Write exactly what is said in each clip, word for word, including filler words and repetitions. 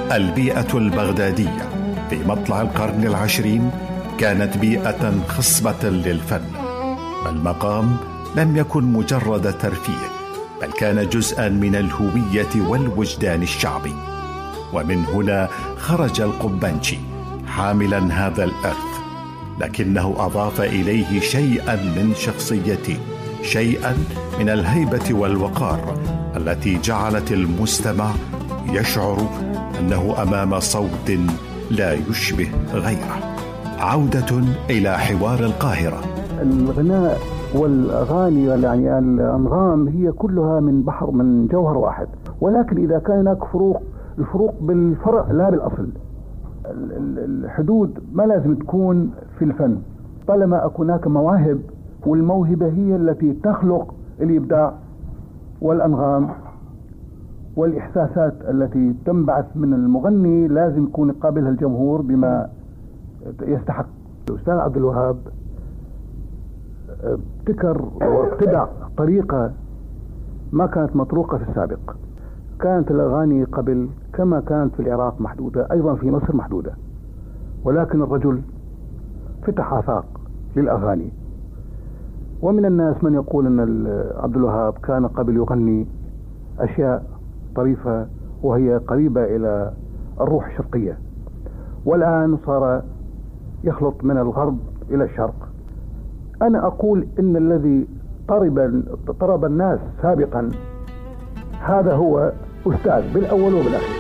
البيئة البغدادية في مطلع القرن العشرين كانت بيئة خصبة للفن. المقام لم يكن مجرد ترفيه، بل كان جزءا من الهوية والوجدان الشعبي. ومن هنا خرج القبنشي حاملا هذا الإرث، لكنه أضاف إليه شيئا من شخصيته، شيئا من الهيبة والوقار التي جعلت المستمع يشعر أنه أمام صوت لا يشبه غيره. عودة إلى حوار القاهرة. الغناء والأغاني يعني الأنغام هي كلها من بحر، من جوهر واحد، ولكن إذا كان هناك فروق، الفروق بالفرع لا بالأصل. الحدود ما لازم تكون في الفن طالما أكون هناك مواهب، والموهبة هي التي تخلق الإبداع والأنغام والإحساسات التي تنبعث من المغني. لازم يكون قابلها الجمهور بما يستحق. الأستاذ عبد الوهاب ابتكر وابتدع طريقة ما كانت مطروقة في السابق. كانت الأغاني قبل كما كانت في العراق محدودة، أيضا في مصر محدودة، ولكن الرجل فتح آفاق للأغاني. ومن الناس من يقول أن عبد الوهاب كان قبل يغني أشياء طريفة وهي قريبة إلى الروح الشرقية، والآن صار يخلط من الغرب إلى الشرق. أنا أقول إن الذي طرب طرب الناس سابقا هذا هو أستاذ بالأول وبالأخير.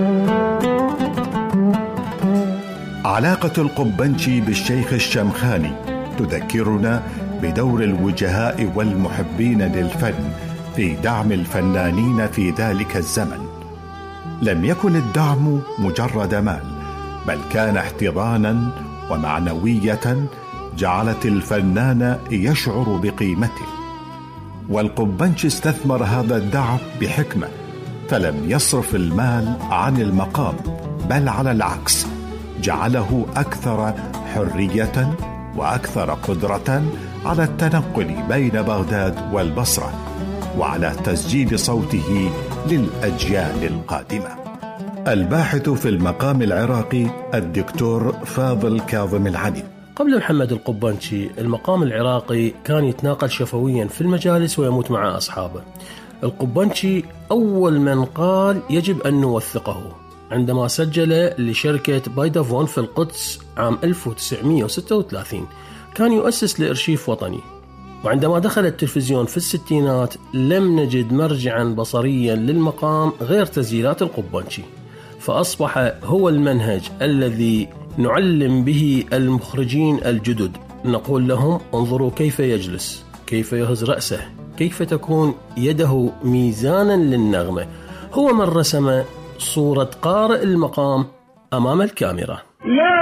علاقة القبنشي بالشيخ الشمخاني تذكرنا بدور الوجهاء والمحبين للفن في دعم الفنانين في ذلك الزمن. لم يكن الدعم مجرد مال، بل كان احتضانا ومعنوية جعلت الفنان يشعر بقيمته. والقبنشي استثمر هذا الدعم بحكمة، فلم يصرف المال عن المقام، بل على العكس جعله أكثر حرية وأكثر قدرة على التنقل بين بغداد والبصرة، وعلى تسجيل صوته للأجيال القادمة. الباحث في المقام العراقي الدكتور فاضل كاظم العلي. قبل محمد القبنشي المقام العراقي كان يتناقل شفويا في المجالس ويموت مع أصحابه. القبنشي أول من قال يجب أن نوثقه عندما سجل لشركة بايدافون في القدس عام ألف وتسعمائة وستة وثلاثين. كان يؤسس لإرشيف وطني. وعندما دخل التلفزيون في الستينات لم نجد مرجعا بصريا للمقام غير تسجيلات القبنشي، فأصبح هو المنهج الذي نعلم به المخرجين الجدد. نقول لهم انظروا كيف يجلس، كيف يهز رأسه، كيف تكون يده ميزانا للنغمة. هو من رسم صورة قارئ المقام أمام الكاميرا.